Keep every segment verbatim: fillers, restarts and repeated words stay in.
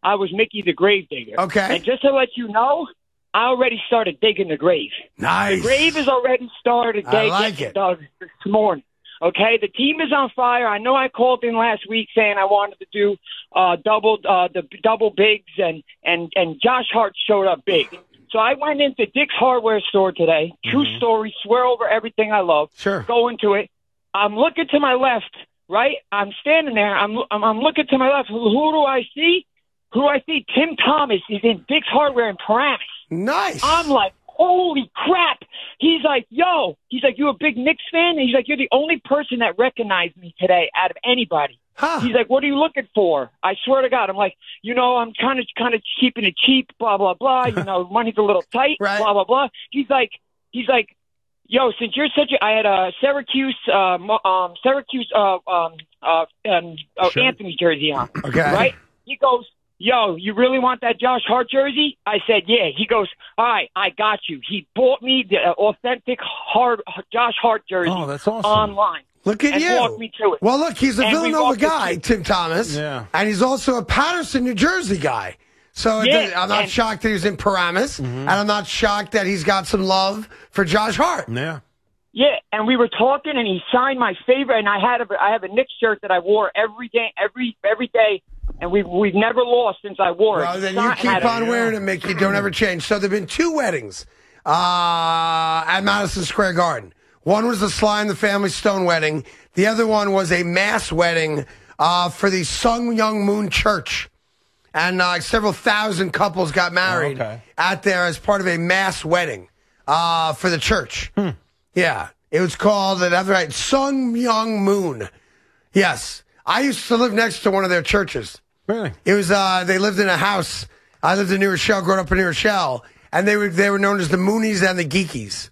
I was Mickey the Gravedigger. Okay. And just to let you know, I already started digging the grave. Nice. The grave is already started I like it. dug this morning. Okay, the team is on fire. I know I called in last week saying I wanted to do uh, double uh, the double bigs, and, and, and Josh Hart showed up big. So I went into Dick's Hardware store today. True Mm-hmm. story, swear over everything I love. Sure. Go into it. I'm looking to my left, right? I'm standing there. I'm I'm, I'm looking to my left. Who, who do I see? Who do I see? Tim Thomas is in Dick's Hardware in Paramus. Nice. I'm like, holy crap. He's like, yo. He's like, you a big Knicks fan? And he's like, you're the only person that recognized me today out of anybody. Huh. He's like, what are you looking for? I swear to God. I'm like, you know, I'm kind of kind of keeping it cheap, blah, blah, blah. You know, money's a little tight, Right. blah, blah, blah. He's like, he's like, yo, since you're such a, I had a Syracuse, uh, mo- um, Syracuse, uh, um, uh, um, uh, Sure. Anthony jersey on. Okay. Right? He goes, yo, you really want that Josh Hart jersey? I said, yeah. He goes, all right, I got you. He bought me the uh, authentic Hart, Josh Hart jersey Oh, that's awesome. online. Look at and you. walked me to it. Well, look, he's a And we Villanova walked the guy, street. Tim Thomas. Yeah. And he's also a Patterson, New Jersey guy. So it Yeah, does- I'm not and- shocked that he's in Paramus, and I'm not shocked that he's got some love for Josh Hart. Yeah. Yeah, and we were talking, and he signed my favorite, and I had a, I have a Knicks shirt that I wore every day, every every day, and we've we've never lost since I wore it. Well, then He you signed- keep had a- on wearing it, Mickey. Don't ever change. So there have been two weddings uh, at Madison Square Garden. One was the Sly and the Family Stone wedding. The other one was a mass wedding uh, for the Sung Young Moon Church. And uh, several thousand couples got married Oh, okay. out there as part of a mass wedding uh, for the church. Hmm. Yeah. It was called, that's right, Sung Young Moon. Yes. I used to live next to one of their churches. Really? It was, uh, they lived in a house. I lived in New Rochelle, growing up in New Rochelle, and they were, they were known as the Moonies and the Geekies.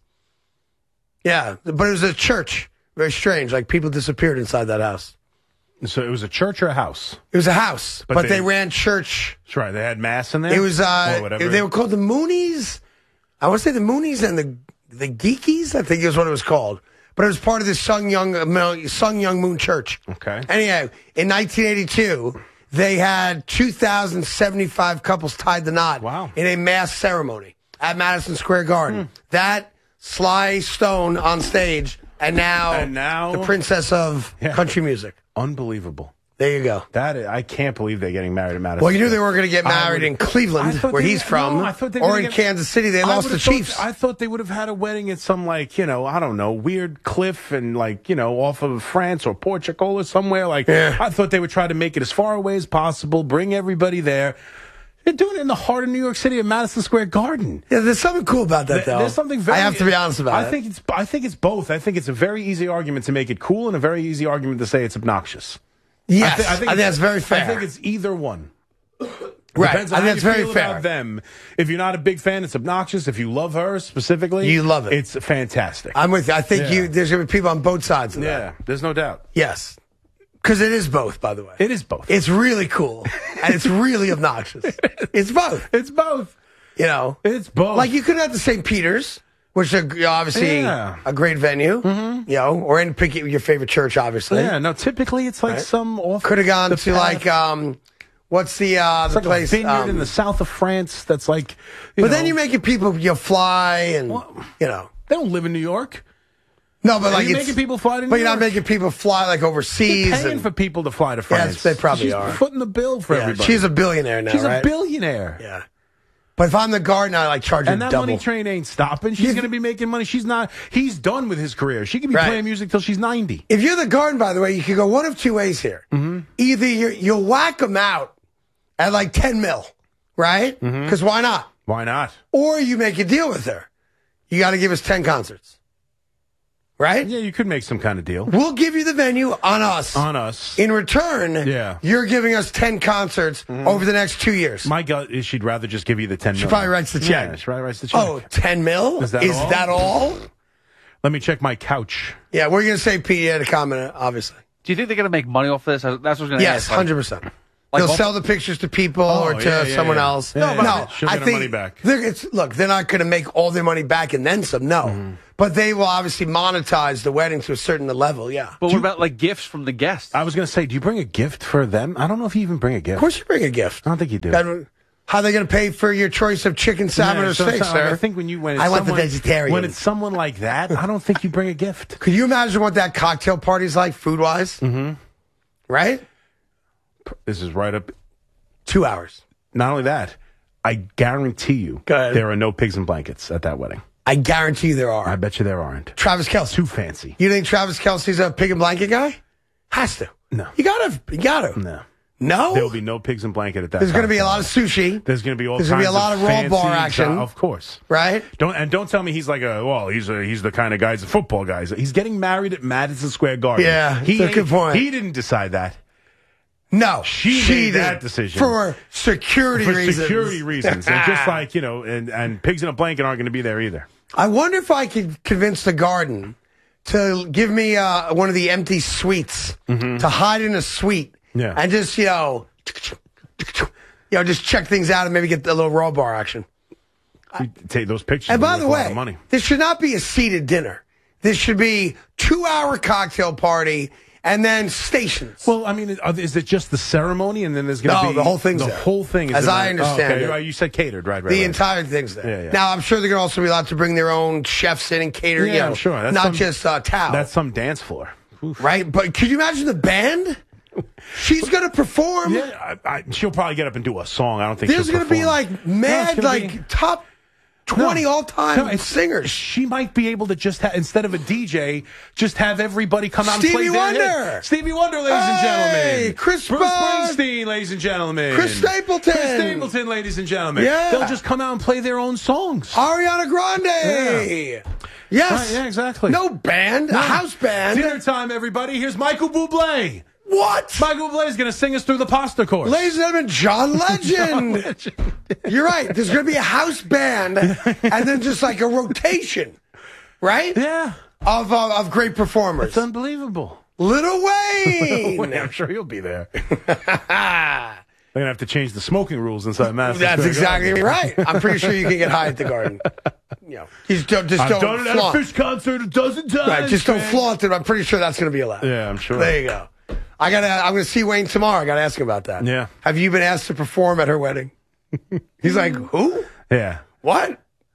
Yeah. But it was a church. Very strange. Like people disappeared inside that house. So it was a church or a house? It was a house, but, But they, they- ran church. That's right. They had mass in there? It was, Or uh, whatever. they were called the Moonies. I want to say the Moonies and the the Geekies, I think is what it was called. But it was part of the Sung Young, uh, Sung Young Moon Church. Okay. Anyhow, in nineteen eighty-two, they had two thousand seventy-five couples tied the knot Wow. in a mass ceremony at Madison Square Garden. Hmm. That, Sly Stone on stage, and now, And now- the princess of Yeah. country music. Unbelievable. There you go. That is, I can't believe they're getting married at Madison. Well, you knew they Square. weren't going to get I married would- in I Cleveland, thought where they- he's from, no, I thought they were or gonna in get- Kansas City. They I lost the would've thought- Chiefs. I thought they would have had a wedding at some, like, you know, I don't know, weird cliff and, like, you know, off of France or Portugal or somewhere. Like, Yeah. I thought they would try to make it as far away as possible, bring everybody there. They're doing it in the heart of New York City at Madison Square Garden. Yeah, there's something cool about that, Th- though. There's something very. I have to be honest about I it. think it's. I think it's both. I think it's a very easy argument to make it cool and a very easy argument to say it's obnoxious. Yes, I, thi- I think, it's- that's very fair. I think it's either one. right. Depends I on think how that's you very feel fair. about them. If you're not a big fan, it's obnoxious. If you love her specifically, You love it. It's fantastic. I'm with you. I think Yeah. you. There's going to be people on both sides of that. yeah, there's no doubt. Yes, because it is both. By the way, It is both. it's really cool and it's really obnoxious. It's both. It's both. You know, It's both. like you could have the Saint Peter's, which is a- obviously Yeah. a great venue. Mm-hmm. You know, or any pick your favorite church, obviously. Yeah. No. Typically, it's like Right. some off. Could have gone the to path. like um, what's the uh, It's the like place? a vineyard um, in the south of France. That's like. You but know, then you're making people you know, fly and Well, you know. They don't live in New York. No, but Are like you it's, making people fly to New But you're not York? making people fly like overseas. You're paying and, for people to fly to Yes, France. they probably She's are. footing the bill for yeah, everybody. she's a billionaire now, She's right? a billionaire. Yeah. But if I'm the gardener, I like charge her And that double. money train ain't stopping. She's Yeah. going to be making money. She's not. He's done with his career. She could be Right. playing music till she's ninety. If you're the garden, by the way, you could go one of two ways here. Mm-hmm. Either you're, you'll whack them out at like ten mil, right? Because Mm-hmm. why not? Why not? Or you make a deal with her. You got to give us ten concerts, right? Yeah, you could make some kind of deal We'll give you the venue on us. on us. In return, Yeah. you're giving us ten concerts over the next two years. My gut is she'd rather just give you the ten. She million. probably writes the check. Yeah, she probably writes the check. Oh, ten mil? Is that all? that all? Let me check my couch. Yeah, we're going to say Pete had a comment, obviously. Do you think they're going to make money off this? That's what I was going to Yes, ask. one like- hundred percent. Like They'll both- sell the pictures to people or Oh, to yeah, yeah, someone yeah. else. Yeah, no, yeah, no, yeah. She'll I get her think money back. they're- It's, look, they're not going to make all their money back and then some. No, Mm-hmm. But they will obviously monetize the wedding to a certain level, yeah. But what about like gifts from the guests? I was going to say, do you bring a gift for them? I don't know if you even bring a gift. Of course you bring a gift. I don't think you do. That, how are they going to pay for your choice of chicken, salmon, Yeah, or so- steak, so sir? I think when you when it's I want the someone- vegetarian. When it's someone like that, I don't think you bring a gift. Could you imagine what that cocktail party's like, food-wise? Mm-hmm. Right? This is right up. Two hours. Not only that, I guarantee you Go ahead. there are no pigs and blankets at that wedding. I guarantee you there are. I bet you there aren't. Travis Kelce. Too fancy. You think Travis Kelce's a pig and blanket guy? Has to. No. You gotta. You gotta. No. No? There will be no pigs and blanket at that. There's going to be a cocktail. lot of sushi. There's going to be all There's kinds gonna be a lot of raw fancy bar action. exo- Of course. Right? Don't and don't tell me he's like a well he's a he's the kind of guy he's a football guy. He's getting married at Madison Square Garden. Yeah, he that's a good point. He didn't decide that No. She made did. that decision. For security for reasons. security reasons. And just like you know, and and pigs in a blanket aren't going to be there either. I wonder if I could convince the garden to give me uh, one of the empty suites to hide in a suite Yeah. and just, you know, you know, just check things out and maybe get a little raw bar action. We take those pictures. And by are the worth a lot way, of money. this should not be a seated dinner. This should be two-hour cocktail party and then stations. Well, I mean, is it just the ceremony, and then there's going to No, be the whole thing's the there. whole thing? Is As in I there? understand oh, okay. it. Right, you said catered, right? Right. the right. entire thing's there. Yeah, yeah. Now, I'm sure they're going to also be allowed to bring their own chefs in and cater, Yeah, you know, I'm sure. That's not some- just uh, towel. That's some dance floor. Oof. Right? But could you imagine the band? She's going to perform. Yeah, I, I, she'll probably get up and do a song. I don't think There's she'll going to be perform. like No, mad, it's gonna like be- top twenty No. all-time No, it's- singers. She might be able to just ha- instead of a D J, just have everybody come out Stevie and play Wonder. their hit. Stevie Wonder, ladies and Hey, gentlemen. Chris Bruce Bond. Springsteen, ladies and gentlemen. Chris Stapleton. Chris Stapleton, ladies and gentlemen. Yeah. They'll just come out and play their own songs. Ariana Grande. Yeah. Yes. Right, yeah, exactly. No band, a house band. Dinner time, everybody. Here's Michael Bublé. What? Michael Bublé is going to sing us through the pasta course. Ladies and gentlemen, John Legend. Legend. You're right. There's going to be a house band and then just like a rotation, right? Yeah. Of, uh, of great performers. It's unbelievable. Little Wayne. Wait, I'm sure he'll be there. They're going to have to change the smoking rules inside Madison That's Square exactly Garden. right. I'm pretty sure you can get high at the Garden. You know, just don't, just I've don't done it at a flaunt. fish concert a dozen times. Right, just don't man. flaunt it. I'm pretty sure that's going to be allowed. Yeah, I'm sure. There you go. I gotta. I'm going to see Wayne tomorrow. I got to ask him about that. Yeah. Have you been asked to perform at her wedding? He's like, who? Yeah. What?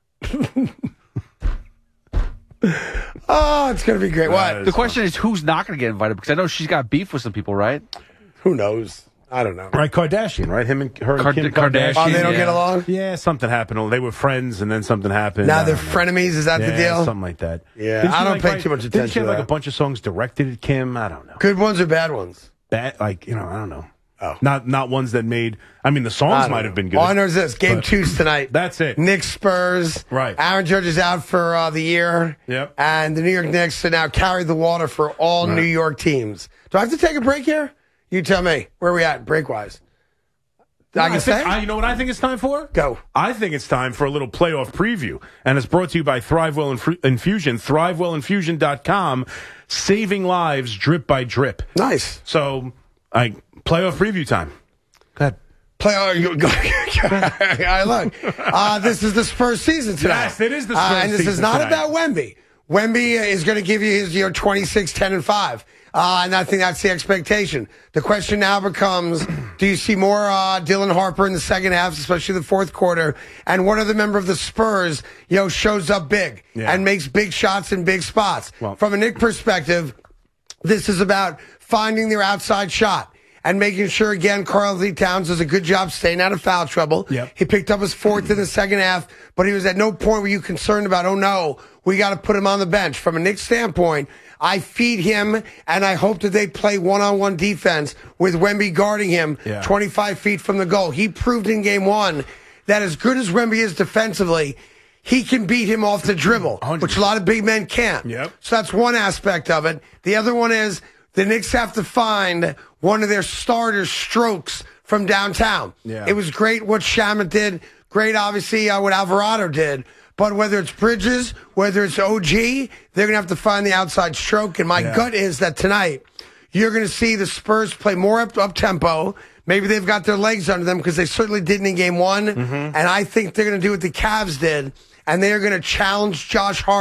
Oh, it's going to be great. That What? The question is, who's not going to get invited? Because I know she's got beef with some people, right? Who knows? I don't know. Right, Kardashian, right? Him and her and Kard- Kim Kardashian. Kardashian. Oh, they don't Yeah. get along? Yeah, something happened. They were friends, and then something happened. Now I they're don't know. frenemies? Is that yeah, the deal? something like that. Yeah, Didn't I she, don't like, pay write- too much Didn't attention she have to like that. a bunch of songs directed at Kim? I don't know. Good ones or bad ones? Bad, like you know, I don't know. Oh. Not not ones that made. I mean, the I songs don't might know. have been good. All I know is this. Game but- two's tonight. That's it. Knicks Spurs. Right. Aaron Judge is out for uh, the year. Yep. And the New York Knicks have now carried the water for all Right. New York teams. Do I have to take a break here? You tell me. Where are we at break-wise? I can I think, say? I, you know what I think it's time for? Go. I think it's time for a little playoff preview. And it's brought to you by ThriveWell Inf- Infusion, thrive well infusion dot com, saving lives drip by drip. Nice. So, I playoff preview time. Go ahead. Play. Oh, you, go. I look. Uh, this is the Spurs season tonight. Yes, it is the Uh, Spurs and this is season not tonight. about Wemby. Wemby is going to give you his year twenty-six, ten, and five. Uh, and I think that's the expectation. The question now becomes, do you see more uh, Dylan Harper in the second half, especially the fourth quarter? And what other member of the Spurs, you know, shows up big Yeah. and makes big shots in big spots? Well- From a Knick perspective, this is about finding their outside shot and making sure, again, Karl-Anthony Towns does a good job staying out of foul trouble. Yep. He picked up his fourth in the second half, but he was at no point were you concerned about, oh, no, we got to put him on the bench. From a Knicks standpoint, I feed him, and I hope that they play one-on-one defense with Wemby guarding him Yeah. twenty-five feet from the goal. He proved in game one that as good as Wemby is defensively, he can beat him off the dribble, one hundred which a lot of big men can't. Yep. So that's one aspect of it. The other one is the Knicks have to find one of their starters' strokes from downtown. Yeah. It was great what Shamet did. Great, obviously, uh, what Alvarado did. But whether it's Bridges, whether it's O G, they're going to have to find the outside stroke. And my Yeah. gut is that tonight you're going to see the Spurs play more up, up tempo. Maybe they've got their legs under them because they certainly didn't in game one. Mm-hmm. And I think they're going to do what the Cavs did. And they are going to challenge Josh Hart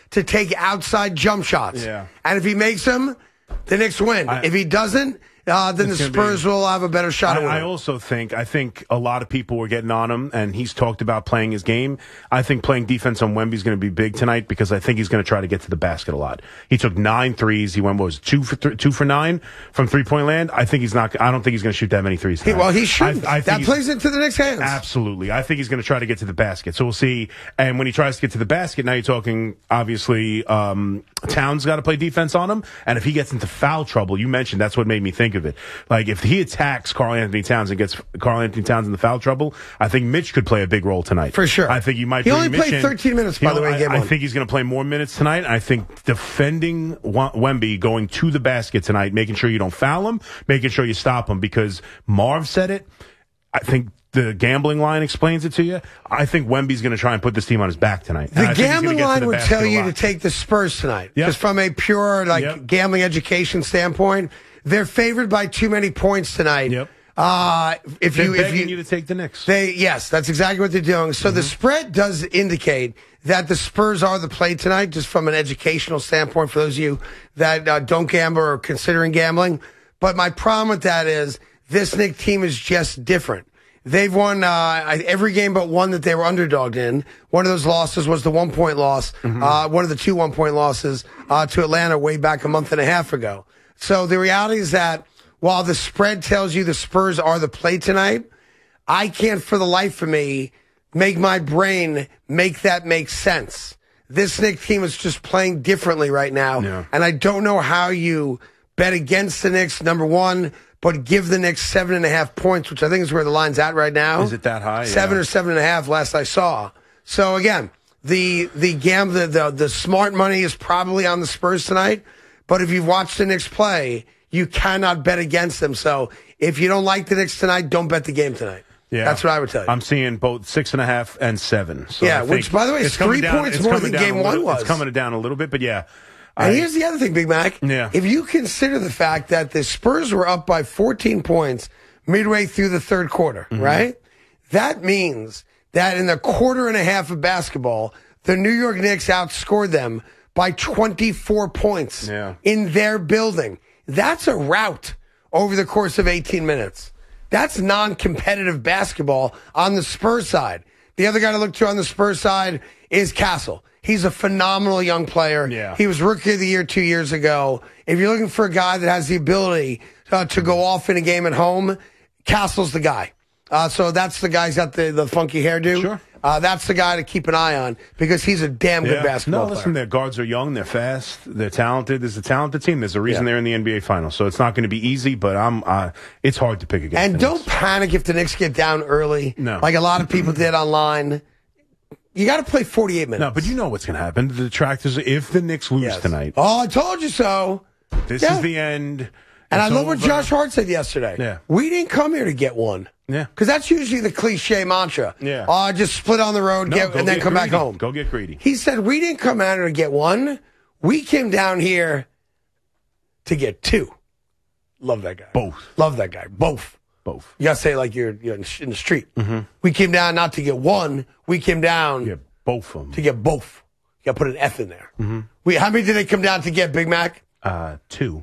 to take outside jump shots. Yeah. And if he makes them, the Knicks win. I, if he doesn't, uh, then the Spurs be, will have a better shot at winning. I also think, I think a lot of people were getting on him, and he's talked about playing his game. I think playing defense on Wemby is going to be big tonight because I think he's going to try to get to the basket a lot. He took nine threes. He went, what was it, two for th- two for nine from three-point land? I think he's not, I don't think he's going to shoot that many threes tonight. He, well, he shouldn't. I, I that plays into the Knicks' hands. Absolutely. I think he's going to try to get to the basket. So we'll see. And when he tries to get to the basket, now you're talking, obviously, um, Towns got to play defense on him. And if he gets into foul trouble, you mentioned that's what made me think of it. Like, if he attacks Karl Anthony Towns and gets Karl Anthony Towns in the foul trouble, I think Mitch could play a big role tonight. For sure. I think he might He bring only Mitch played in. thirteen minutes, by He- the way, I, game I one. think he's going to play more minutes tonight. I think defending Wa- Wemby, going to the basket tonight, making sure you don't foul him, making sure you stop him, because Marv said it. I think the gambling line explains it to you. I think Wemby's going to try and put this team on his back tonight. The gambling line would tell you to lot. take the Spurs tonight. Yep. Just from a pure like Yep. gambling education standpoint, they're favored by too many points tonight. Yep. Uh, if They're you if begging you, you to take the Knicks. They yes, that's exactly what they're doing. So Mm-hmm. the spread does indicate that the Spurs are the play tonight, just from an educational standpoint for those of you that uh, don't gamble or are considering gambling. But my problem with that is this Knicks team is just different. They've won uh, every game but one that they were underdogged in. One of those losses was the one point loss, Mm-hmm. uh, one of the two one point losses uh, to Atlanta way back a month and a half ago. So the reality is that while the spread tells you the Spurs are the play tonight, I can't for the life of me make my brain make that make sense. This Knicks team is just playing differently right now. Yeah. And I don't know how you bet against the Knicks, number one, but give the Knicks seven and a half points, which I think is where the line's at right now. Is it that high? Seven Yeah. or seven and a half last I saw. So again, the the gam the, the the smart money is probably on the Spurs tonight. But if you've watched the Knicks play, you cannot bet against them. So if you don't like the Knicks tonight, don't bet the game tonight. Yeah. That's what I would tell you. I'm seeing both six and a half and seven. So Yeah, I think which, by the way, is it's coming three down- points it's more coming than down game a little- one was. It's coming down a little bit, but yeah. And I- here's the other thing, Big Mac. Yeah. If you consider the fact that the Spurs were up by fourteen points midway through the third quarter, Mm-hmm. right? That means that in the quarter and a half of basketball, the New York Knicks outscored them by twenty-four points Yeah. in their building. That's a rout over the course of eighteen minutes. That's non-competitive basketball on the Spurs side. The other guy to look to on the Spurs side is Castle. He's a phenomenal young player. Yeah. He was Rookie of the Year two years ago. If you're looking for a guy that has the ability uh, to go off in a game at home, Castle's the guy. Uh, so that's the guy who's got the, the funky hairdo. Sure. Uh, that's the guy to keep an eye on because he's a damn good Yeah. basketball No, player. listen, their guards are young, they're fast, they're talented. There's a talented team. There's a reason Yeah. they're in the N B A Finals. So it's not going to be easy, but I'm. Uh, it's hard to pick against. And the don't Knicks. panic if the Knicks get down early, No. like a lot of people did online. You got to play forty-eight minutes. No, but you know what's going to happen. The detractors, if the Knicks lose Yes. tonight, Oh, I told you so. this Yeah. is the end. And I It's love what over. Josh Hart said yesterday. Yeah. We didn't come here to get one. Yeah. Because that's usually the cliche mantra. Yeah. Oh, just split on the road No, get, go and then get come back greedy. home. Go get greedy. He said, we didn't come out here to get one. We came down here to get two. Love that guy. Both. Love that guy. Both. Both. You got to say it like you're, you're in in the street. Mm-hmm. We came down not to get one. We came down Yeah, both of them. to get both. You got to put an F in there. Mm-hmm. We, how many did they come down to get, Big Mac? Uh, two.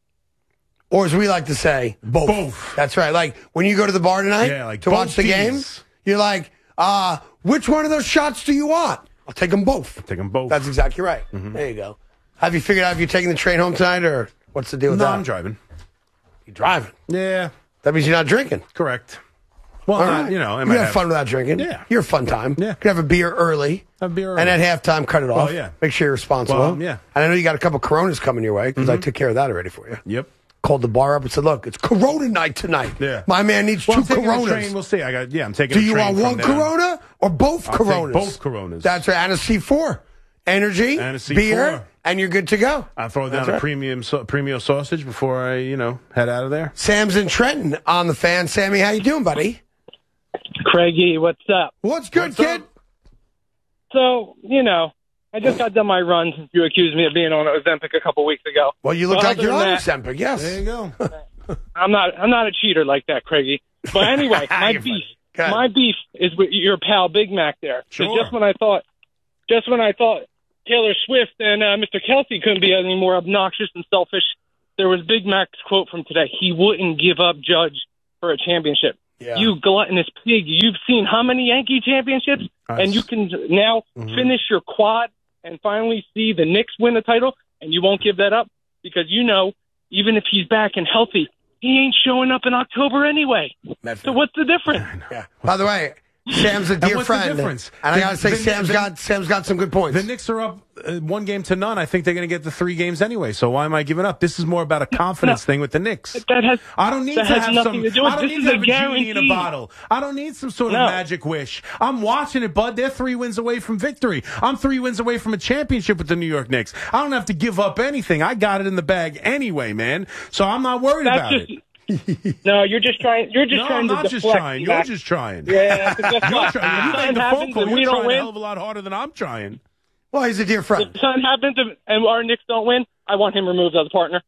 Or as we like to say, both. Both. That's right. Like when you go to the bar tonight Yeah, like to both watch the game, teams. you're like, uh, which one of those shots do you want? I'll take them both. Take them both. That's exactly right. Mm-hmm. There you go. Have you figured out if you're taking the train home tonight or what's the deal with no, that? I'm driving. You're driving. Yeah, That means you're not drinking. correct. Well, All not, right. you know, I you might have, have fun without drinking. Yeah. You're a fun time. Yeah. You can have a beer early. Have a beer And early. at halftime, cut it off. yeah. Make sure you're responsible. Well, yeah. And I know you got a couple Coronas coming your way because I took care of that already for you. Yep. Called the bar up and said, look, it's Corona night tonight. Yeah. My man needs Well, I'm two taking a Coronas. train. We'll see. I got. Yeah, I'm taking. Do a you train want from one there. Corona or both I'll take Coronas? both Coronas. That's right. And a C four. Energy, And a C four. beer, and you're good to go. I throw down That's a right. premium so, premium sausage before I, you know, head out of there. Sam's in Trenton on the fan. Sammy, how you doing, buddy? Craigie, what's up? What's good, What's kid? up? So, you know, I just got done my run since you accused me of being on Ozempic a couple weeks ago. Well, you look But like other you're than on that- Semper, yes. There you go. I'm not I'm not a cheater like that, Craigie. But anyway, my You're beef funny. Go ahead. my beef is with your pal Big Mac there. So Sure. just when I thought just when I thought Taylor Swift and uh, Mister Kelsey couldn't be any more obnoxious and selfish. There was Big Mac's quote from today. He wouldn't give up Judge for a championship. Yeah. You gluttonous pig. You've seen how many Yankee championships? Nice. And you can now Mhm. finish your quad and finally see the Knicks win a title, and you won't give that up because you know, even if he's back and healthy, he ain't showing up in October anyway. Medford. So what's the difference? Yeah. By the way, Sam's a dear what's the friend. difference? And I The- got to say, the- Sam's the- got Sam's got some good points. The Knicks are up uh, one game to none. I think they're going to get the three games anyway. So why am I giving up? This is more about a confidence No. thing with the Knicks. That has I don't need that to has have nothing some. to do with I don't this need is to a have a genie in a guarantee. bottle. I don't need some sort of No. magic wish. I'm watching it, bud. They're three wins away from victory. I'm three wins away from a championship with the New York Knicks. I don't have to give up anything. I got it in the bag anyway, man. So I'm not worried That's about just it. no. You're just trying. You're just No, trying I'm to not just deflect, trying. Mac. You're just trying. Yeah, but guess You're what? trying. You If made the something phone happens call. and we You're don't trying a win, hell of a lot harder than I'm trying. Well, he's a dear friend. if something happens and- and our Knicks don't win, I want him removed as a partner.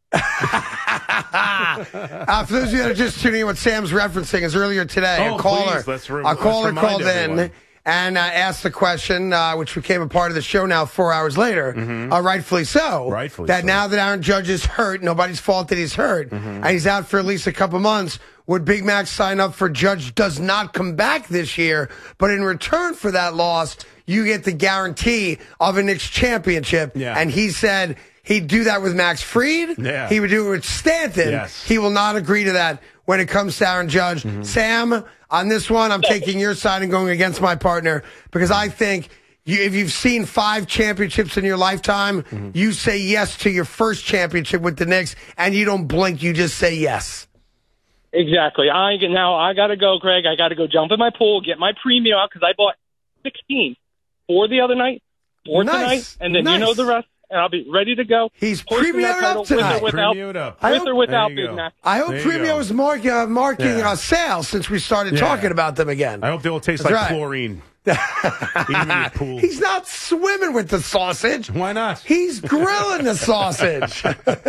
Uh, for those of you that are just tuning in, what Sam's referencing is earlier today, Oh, a caller, please, let's re- a let's caller remind called everyone. in and uh, asked the question, uh, which became a part of the show now four hours later, uh, rightfully so. Mm-hmm. Rightfully that so. now that Aaron Judge is hurt, nobody's fault that he's hurt, Mm-hmm. and he's out for at least a couple months. Would Big Mac sign up for Judge does not come back this year, but in return for that loss, you get the guarantee of a Knicks championship? Yeah. And he said he'd do that with Max Fried. Yeah. He would do it with Stanton. Yes. He will not agree to that when it comes to Aaron Judge. Mm-hmm. Sam, on this one, I'm taking your side and going against my partner because I think you, if you've seen five championships in your lifetime, Mm-hmm. you say yes to your first championship with the Knicks, and you don't blink. You just say yes. Exactly. I now I got to go, Greg. I got to go jump in my pool, get my premium out because I bought sixteen for the other night, for Nice. tonight, and then Nice. you know the rest, and I'll be ready to go. He's Hoisting that premiuming title up tonight. With or without, Premium it up. I with hope- or without There you Big go. Mac. I hope There you Premium go. is mark, uh, marking Yeah. a sale since we started Yeah. talking about them again. I hope they all taste That's like right. chlorine. Even in your pool. He's not swimming with the sausage. Why not? He's grilling the sausage.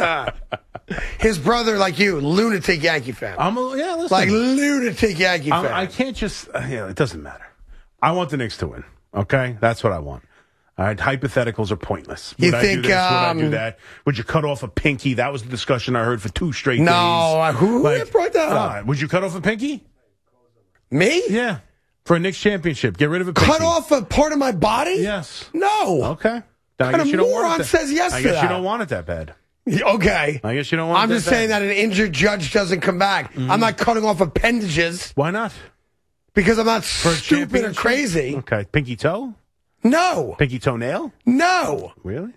His brother, like you, lunatic Yankee fan. I'm a, yeah, listen. Like lunatic Yankee I'm- fan. I can't just, uh, yeah, it doesn't matter. I want the Knicks to win. Okay? That's what I want. All right, hypotheticals are pointless. Would You I think, do this? Would I do um, that? Would you cut off a pinky? That was the discussion I heard for two straight No, days. uh, who- who brought that up? uh, Would you cut off a pinky? Me? Yeah. For a Knicks championship. Get rid of a pinky. Cut off a part of my body? Yes. No. Okay. Then I What guess a you don't want moron it that, says yes I to guess that. you don't want it that bad. Okay. I guess you don't want I'm it just that saying bad. that an injured Judge doesn't come back. Mm-hmm. I'm not cutting off appendages Why not? because I'm not For a stupid or championship? crazy. Okay. Pinky toe? No. Pinky toenail? No. Really?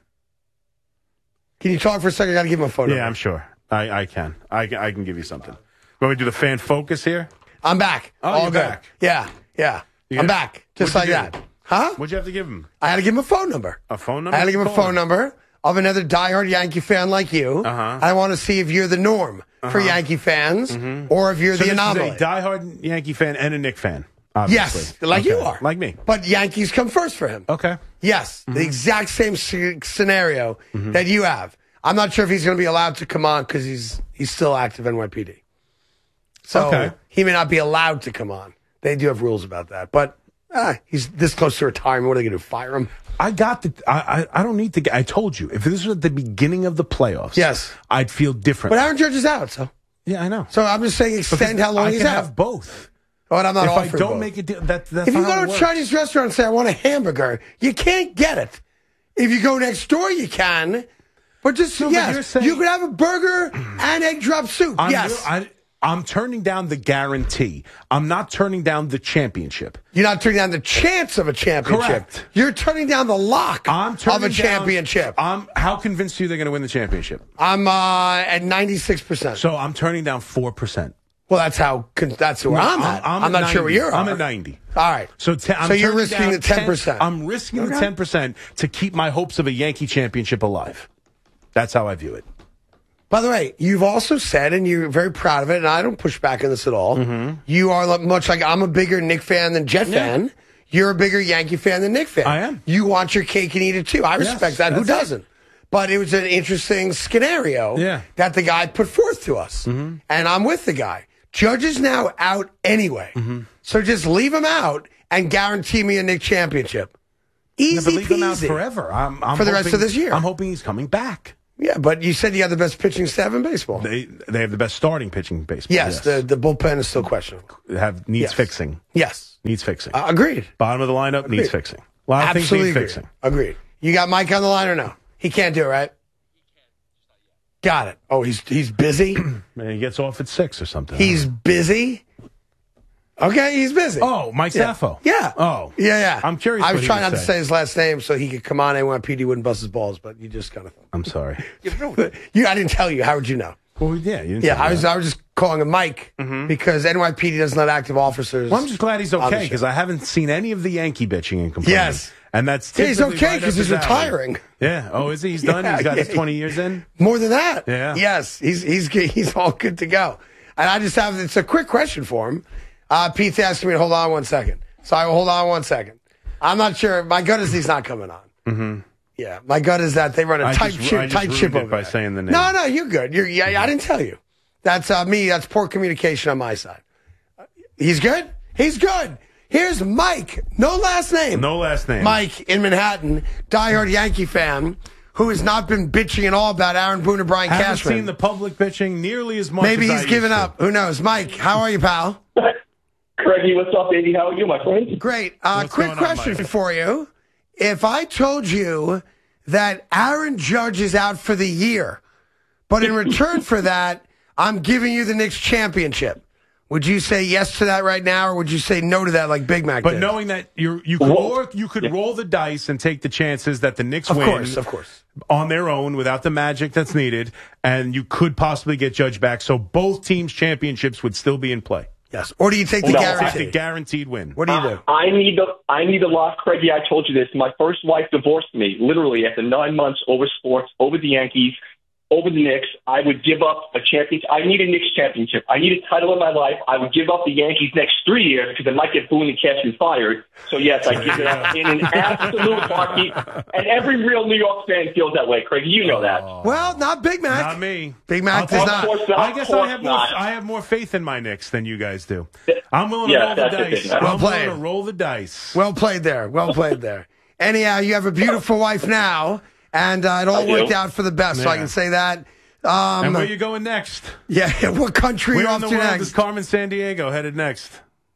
Can you talk for a second? I got to give him a phone Yeah, number. I'm sure. I, I can. I, can- I can give you something. Want me to do the fan focus here? I'm back. Oh, All you're good. back. Yeah, yeah. You I'm get- back. Just like What'd you that. do? Huh? What'd you have to give him? I had to give him a phone number. A phone number? I had to give him a Call phone number of another diehard Yankee fan like you. Uh-huh. I want to see if you're the norm for Yankee fans or if you're So the this anomaly. is a diehard Yankee fan and a Knick fan, obviously. Yes, like Okay. you are. Like me. But Yankees come first for him. Okay. Yes, Mm-hmm. the exact same sc- scenario that you have. I'm not sure if he's going to be allowed to come on because he's he's still active N Y P D. So Okay. he may not be allowed to come on. They do have rules about that. But ah, he's this close to retirement. What are they going to do? Fire him? I got the. I, I I don't need to. get- I told you if this was at the beginning of the playoffs, Yes. I'd feel different. But Aaron Judge is out. So yeah, I know. so I'm just saying extend how long I he's can out. have both. But I'm not If I offering don't both. make it, that that's If you not how go it to a works. Chinese restaurant and say, I want a hamburger, you can't get it. If you go next door, you can. But just, No, but yes, you're saying- you could have a burger and egg drop soup. I'm yes. real- I, I'm turning down the guarantee. I'm not turning down the championship. You're not turning down the chance of a championship. Correct. You're turning down the lock I'm turning of a down- championship. I'm how convinced are you they're going to win the championship? I'm uh, at ninety-six percent. So I'm turning down four percent. Well, that's how, con- that's where I'm at. I'm, not sure where you're I'm at. at ninety. All right. So, te- I'm So you're turning risking down the ten percent. I'm risking the Okay. ten percent to keep my hopes of a Yankee championship alive. That's how I view it. By the way, you've also said, and you're very proud of it, and I don't push back on this at all. You are li- much like I'm a bigger Knick fan than Jet Mm-hmm. Yeah. fan. You're a bigger Yankee fan than Knick fan. I am. You want your cake and eat it too. I respect Yes, that. Who that's it. doesn't? But it was an interesting scenario Yeah. that the guy put forth to us. Mm-hmm. And I'm with the guy. Judge is now out anyway. Mm-hmm. So just leave him out and guarantee me a Knick championship. Easy Yeah, but leave him out peasy. forever. I'm, I'm For the rest hoping- of this year. I'm hoping he's coming back. Yeah, but you said you have the best pitching staff in baseball. They they have the best starting pitching baseball. yes, The, the bullpen is still questionable. They have needs Yes. fixing. Yes. Needs fixing. Uh, agreed. Bottom of the lineup Agreed. needs fixing. A lot of Absolutely things need agreed. fixing. Agreed. You got Mike on the line or no? He can't do it, right? Got it. Oh, he's he's busy. Man, he gets off at six or something. He's busy. Okay, he's busy. oh, Mike yeah. Saffo. Yeah. Oh, Yeah, yeah. I'm curious I what was he trying would not to say. say his last name so he could come on N Y P D wouldn't bust his balls, but you just kind of. I'm sorry. You, I didn't tell you. How would you know? Well, yeah, you didn't Yeah, say I was. that. I was just calling him Mike because N Y P D doesn't let active officers. Well, I'm just glad he's on the okay show. because I haven't seen any of the Yankee bitching and complaining. Yes. and that's Yeah, he's typically okay right 'cause up he's his alley. retiring. Yeah. Oh, is he? He's done. Yeah, He's got yeah. his twenty years in. More than that. Yeah. Yes, he's he's he's all good to go. And I just have it's a quick question for him. Uh, Pete's asking me to hold on one second, so I will hold on one second. I'm not sure. My gut is he's not coming on. Mm-hmm. Yeah, my gut is that they run a I tight just- ship, I just tight ruined ship it over by there. saying the name. No, no, you're good. You're yeah. I didn't tell you. That's uh, me. That's poor communication on my side. He's good. He's good. Here's Mike. No last name. No last name. Mike in Manhattan, diehard Yankee fan, who has not been bitching at all about Aaron Boone or Brian Haven't Cashman. seen the public pitching nearly as much. Maybe as I he's used given to. up. Who knows? Mike, how are you, pal? Craigie, what's up, baby? How are you, my friend? Great. Uh, What's quick going on, question Mike? for you. If I told you that Aaron Judge is out for the year, but in return for that, I'm giving you the Knicks championship, would you say yes to that right now, or would you say no to that like Big Mac But did? knowing that you you could Whoa. or you could roll the dice and take the chances that the Knicks Of win course, of course. on their own without the magic that's needed, and you could possibly get Judge back, so both teams' championships would still be in play. Yes. Or do you take the No. Take the guarantee? guaranteed win. What do you do? I need the I need the lock, Craigie. I told you this. My first wife divorced me, literally after nine months over sports, over the Yankees, over the Knicks. I would give up a championship. I need a Knicks championship. I need a title in my life. I would give up the Yankees next three years because I might get Boone and Cashman fired. So yes, I give it up in an absolute heartbeat. And every real New York fan feels that way, Craigie. You know that. Well, not Big Mac. Not me. Big Mac I'll does take- not. Of course not. I guess Of I course have more. not. I have more faith in my Knicks than you guys do. I'm willing to Yeah, roll the that's the dice. thing. I'm Well willing played. to roll the dice. Well played there. Well played there. Anyhow, you have a beautiful wife now, and uh, it all I do. worked out for the best, so I Yeah. can say that. Um, and where you going next? yeah, what country are Where you in off the to world next? is Carmen San Diego headed next?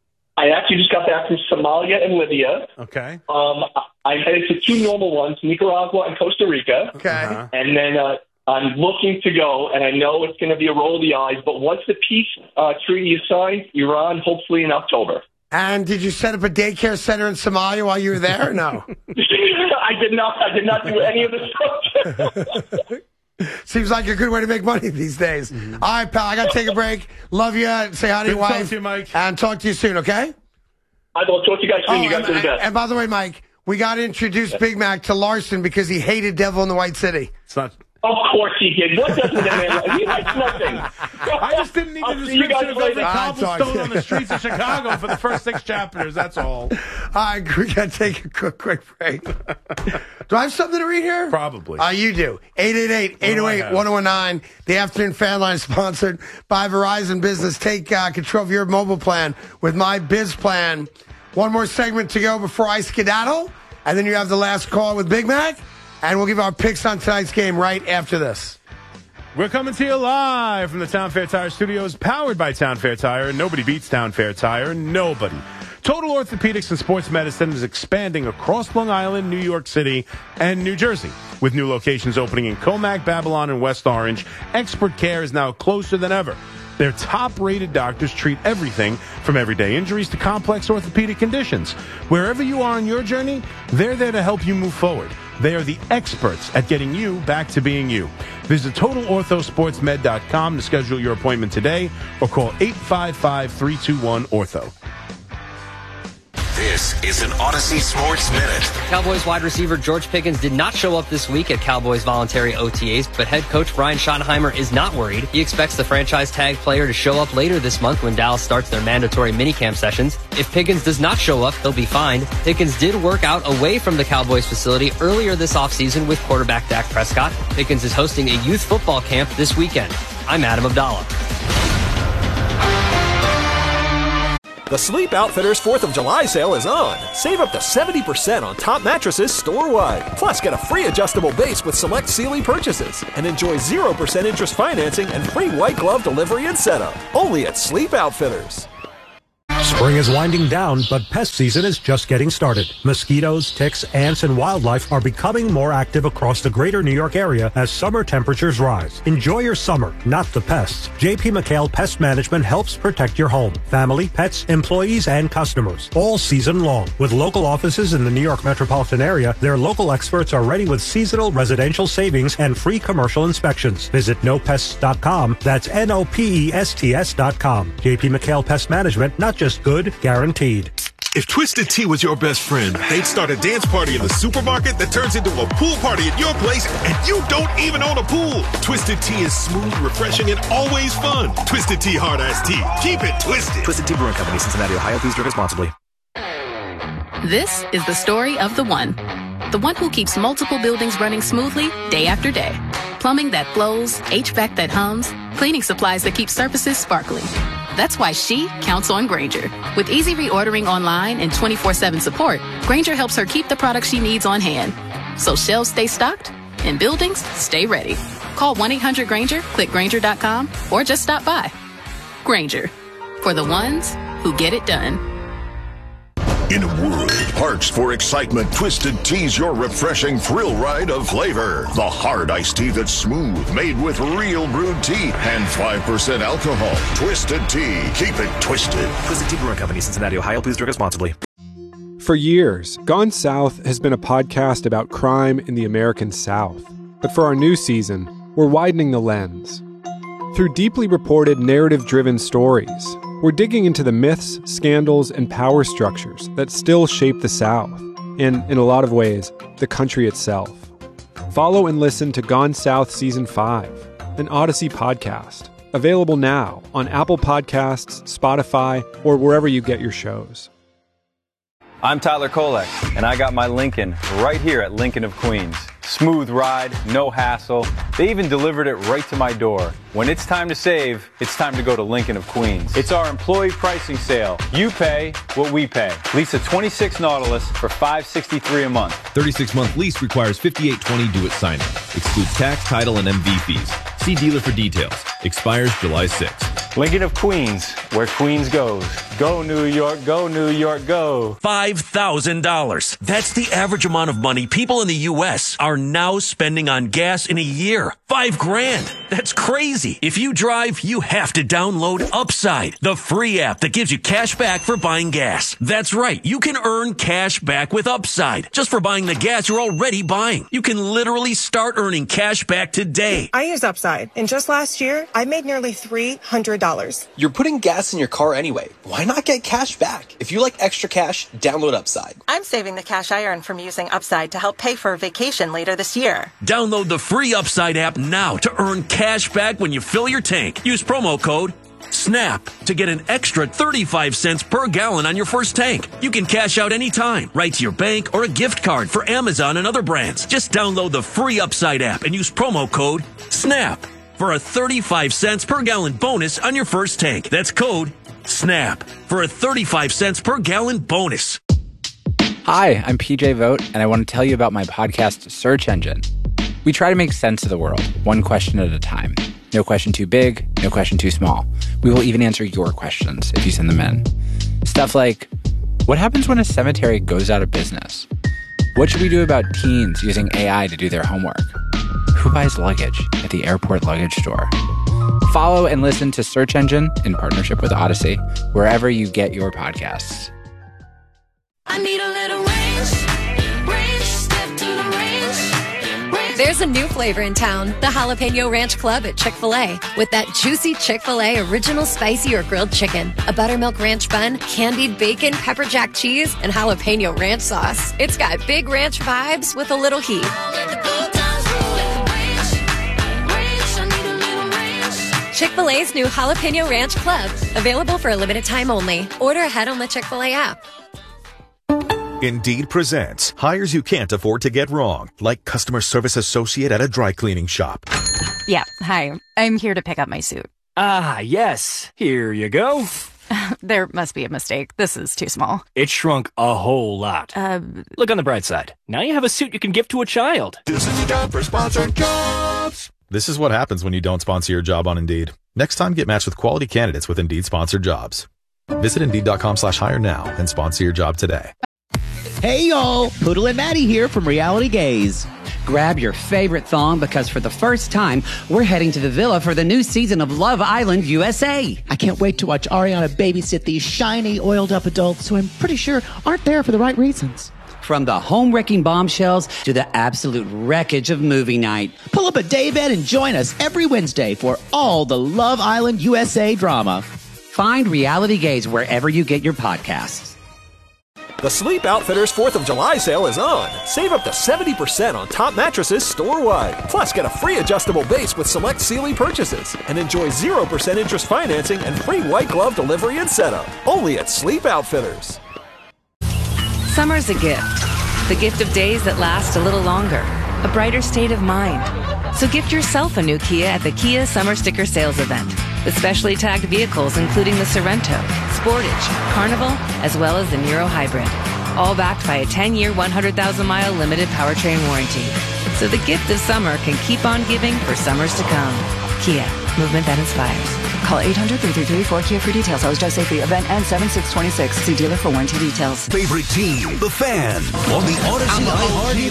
I actually just got back from Somalia and Libya. Okay. Um, I- I'm headed to two normal ones, Nicaragua and Costa Rica. Okay. Uh-huh. And then uh, I'm looking to go, and I know it's going to be a roll of the eyes, but once the peace uh, treaty is signed, Iran, hopefully in October. And did you set up a daycare center in Somalia while you were there? Or no. I did not. I did not do any of this stuff. Seems like a good way to make money these days. All right, pal. I got to take a break. Love you. Say hi to Good your to talk wife. to you, Mike. And talk to you soon. Okay. I will talk to you guys soon. Oh, you guys and, are the best. and by the way, Mike, we got to introduce Big Mac to Larson because he hated Devil in the White City. It's not. Of course he did. What doesn't that man like? He likes nothing. I just didn't need I'll the see you guys description of every later. Ah, it's all cobblestone right. on the streets of Chicago for the first six chapters. That's all. All right, we got to take a quick, quick break. Do I have something to read here? Probably. Uh, you do. eight eight eight, eight oh eight, one oh one nine. The Afternoon Fan Line sponsored by Verizon Business. Take uh, control of your mobile plan with my Biz Plan. One more segment to go before I skedaddle. And then you have the last call with Big Mac. And we'll give our picks on tonight's game right after this. We're coming to you live from the Town Fair Tire Studios, powered by Town Fair Tire. Nobody beats Town Fair Tire. Nobody. Total Orthopedics and Sports Medicine is expanding across Long Island, New York City, and New Jersey. With new locations opening in Comac, Babylon, and West Orange, expert care is now closer than ever. Their top-rated doctors treat everything from everyday injuries to complex orthopedic conditions. Wherever you are on your journey, they're there to help you move forward. They are the experts at getting you back to being you. Visit Total Ortho Sports Med dot com to schedule your appointment today or call eight five five, three two one, ortho. This is an Odyssey Sports Minute. Cowboys wide receiver George Pickens did not show up this week at Cowboys voluntary O T As, but head coach Brian Schottenheimer is not worried. He expects the franchise tag player to show up later this month when Dallas starts their mandatory minicamp sessions. If Pickens does not show up, he'll be fined. Pickens did work out away from the Cowboys facility earlier this offseason with quarterback Dak Prescott. Pickens is hosting a youth football camp this weekend. I'm Adam Abdallah. The Sleep Outfitters fourth of July sale is on. Save up to seventy percent on top mattresses store-wide. Plus, get a free adjustable base with select Sealy purchases. And enjoy zero percent interest financing and free white glove delivery and setup. Only at Sleep Outfitters. Spring is winding down, but pest season is just getting started. Mosquitoes, ticks, ants, and wildlife are becoming more active across the greater New York area as summer temperatures rise. Enjoy your summer, not the pests. J P McHale Pest Management helps protect your home, family, pets, employees, and customers all season long. With local offices in the New York metropolitan area, their local experts are ready with seasonal residential savings and free commercial inspections. Visit no pests dot com. That's N O P E S T S dot com. J P McHale Pest Management, not just good, guaranteed. If Twisted Tea was your best friend, they'd start a dance party in the supermarket that turns into a pool party at your place, and you don't even own a pool. Twisted Tea is smooth, refreshing, and always fun. Twisted Tea Hard Iced Tea. Keep it twisted. Twisted Tea Brewing Company, Cincinnati, Ohio. Please drink responsibly. This is the story of the one. The one who keeps multiple buildings running smoothly day after day. Plumbing that flows, H V A C that hums, cleaning supplies that keep surfaces sparkling. That's why she counts on Grainger. With easy reordering online and twenty-four seven support, Grainger helps her keep the products she needs on hand. So shelves stay stocked and buildings stay ready. Call one eight hundred Grainger, click Grainger dot com, or just stop by. Grainger, for the ones who get it done. In a world parched for excitement, Twisted Tea's your refreshing thrill ride of flavor. The hard iced tea that's smooth, made with real brewed tea and five percent alcohol. Twisted Tea. Keep it twisted. Twisted Tea Brewing Company, Cincinnati, Ohio. Please drink responsibly. For years, Gone South has been a podcast about crime in the American South. But for our new season, we're widening the lens. Through deeply reported, narrative-driven stories, we're digging into the myths, scandals, and power structures that still shape the South, and, in a lot of ways, the country itself. Follow and listen to Gone South Season five, an Odyssey podcast, available now on Apple Podcasts, Spotify, or wherever you get your shows. I'm Tyler Kolek, and I got my Lincoln right here at Lincoln of Queens. Smooth ride, no hassle. They even delivered it right to my door. When it's time to save, it's time to go to Lincoln of Queens. It's our employee pricing sale. You pay what we pay. Lease a twenty-six Nautilus for five hundred sixty-three dollars a month. thirty-six month lease requires fifty-eight twenty due at signing. Excludes tax, title, and M V fees. See dealer for details. Expires July sixth. Lincoln of Queens, where Queens goes. Go, New York, go, New York, go. five thousand dollars. That's the average amount of money people in the U S are now spending on gas in a year. Five grand. That's crazy. If you drive, you have to download Upside, the free app that gives you cash back for buying gas. That's right. You can earn cash back with Upside just for buying the gas you're already buying. You can literally start earning cash back today. I use Upside, and just last year, I made nearly three hundred dollars. You're putting gas in your car anyway. Why not get cash back? If you like extra cash, download Upside. I'm saving the cash I earn from using Upside to help pay for a vacation later this year. Download the free Upside app now to earn cash back when you fill your tank. Use promo code SNAP to get an extra thirty-five cents per gallon on your first tank. You can cash out anytime, right to your bank or a gift card for Amazon and other brands. Just download the free Upside app and use promo code SNAP for a thirty-five cents per gallon bonus on your first tank. That's code SNAP for a thirty-five cents per gallon bonus. Hi, I'm P J Vogt, and I want to tell you about my podcast, Search Engine. We try to make sense of the world, one question at a time. No question too big, no question too small. We will even answer your questions if you send them in. Stuff like, what happens when a cemetery goes out of business? What should we do about teens using A I to do their homework? Who buys luggage at the airport luggage store? Follow and listen to Search Engine in partnership with Odyssey, wherever you get your podcasts. I need a little range, range, step to the range, range. There's a new flavor in town, the Jalapeno Ranch Club at Chick-fil-A. With that juicy Chick-fil-A original spicy or grilled chicken, a buttermilk ranch bun, candied bacon, pepper jack cheese, and jalapeno ranch sauce. It's got big ranch vibes with a little heat. Chick-fil-A's new Jalapeno Ranch Club. Available for a limited time only. Order ahead on the Chick-fil-A app. Indeed presents hires you can't afford to get wrong, like customer service associate at a dry cleaning shop. Yeah, hi. I'm here to pick up my suit. Ah, yes. Here you go. There must be a mistake. This is too small. It shrunk a whole lot. Uh, Look on the bright side. Now you have a suit you can give to a child. This is the time for sponsored jobs. This is what happens when you don't sponsor your job on Indeed. Next time, get matched with quality candidates with Indeed sponsored jobs. Visit Indeed.com slash hire now and sponsor your job today. Hey y'all, Poodle and Maddie here from Reality Gaze. Grab your favorite thong because for the first time, we're heading to the villa for the new season of Love Island U S A. I can't wait to watch Ariana babysit these shiny, oiled-up adults who I'm pretty sure aren't there for the right reasons. From the home-wrecking bombshells to the absolute wreckage of movie night. Pull up a daybed and join us every Wednesday for all the Love Island U S A drama. Find Reality Gaze wherever you get your podcasts. The Sleep Outfitters fourth of July sale is on. Save up to seventy percent on top mattresses store-wide. Plus, get a free adjustable base with select Sealy purchases. And enjoy zero percent interest financing and free white glove delivery and setup. Only at Sleep Outfitters. Summer's a gift. The gift of days that last a little longer. A brighter state of mind. So gift yourself a new Kia at the Kia Summer Sticker Sales Event. With specially tagged vehicles including the Sorrento, Sportage, Carnival, as well as the Niro Hybrid. All backed by a ten-year, one hundred thousand mile limited powertrain warranty. So the gift of summer can keep on giving for summers to come. Kia, movement that inspires. Call eight hundred, three three three, four K I A for details. Always drive safely. Event ends seven six twenty-six. See dealer for warranty details. Favorite team, the Fan, on the Odyssey iHeart